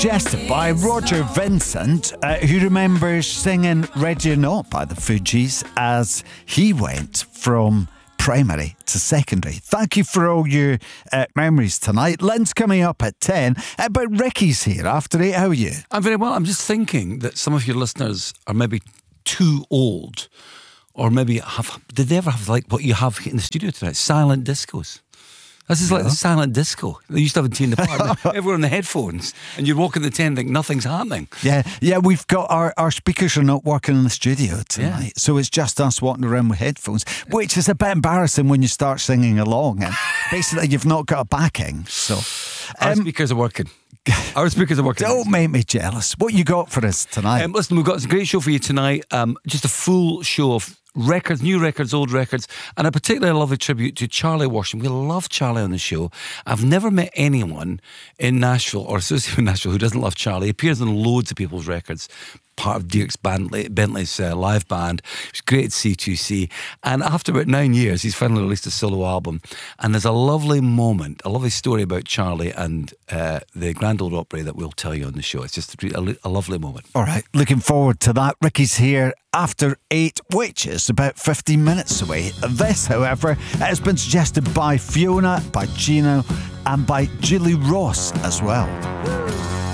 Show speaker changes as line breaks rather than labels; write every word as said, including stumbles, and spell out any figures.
suggested by Roger Vincent, uh, who remembers singing Ready or Not by the Fugees as he went from primary to secondary. Thank you for all your uh, memories tonight. Lynn's coming up at ten, uh, but Ricky's here after eight. How are you?
I'm very well. I'm just thinking that some of your listeners are maybe too old, or maybe have, did they ever have like what you have in the studio tonight? Silent discos. This is like
Yeah.
the silent disco. They used to have a tea in the park. Everyone in the headphones, and you'd walk in the tent and think nothing's happening.
Yeah, yeah, we've got our, our speakers are not working in the studio tonight,
Yeah.
so it's just us walking around with headphones, which is a bit embarrassing when you start singing along, and basically you've not got a backing. So,
Our
um,
speakers are working. Our speakers are working.
don't make me jealous. What you got for us tonight?
Um, listen, we've got a great show for you tonight. Um, just a full show of records, new records, old records, and a particularly lovely tribute to Charlie Washington. We love Charlie on the show. I've never met anyone in Nashville or associated with Nashville who doesn't love Charlie. He appears on loads of people's records. Part of Dierks Bentley, Bentley's uh, live band. It was great at C two C. And after about nine years, he's finally released a solo album. And there's a lovely moment, a lovely story about Charlie and uh, the Grand Ole Opry that we'll tell you on the show. It's just a, a, a lovely moment.
All right, looking forward to that. Ricky's here after eight, which is about fifteen minutes away. This, however, has been suggested by Fiona, by Gino, and by Julie Ross as well.